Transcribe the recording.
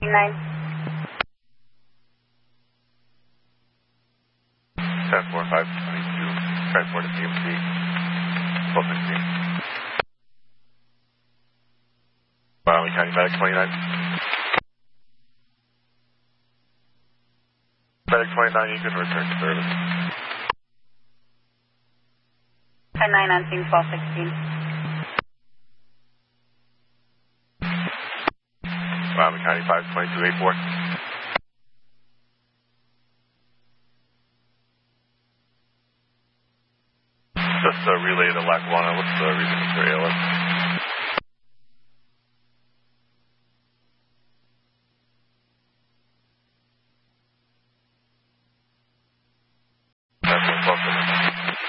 9. 10-4-5-22, transport to CMC, 1216. Wyoming County Medic 29. Medic 29, you can return to service. 10-9 on team 1216. Wyoming County 52284. Just relay to Lackawanna. What's the reason for ALS?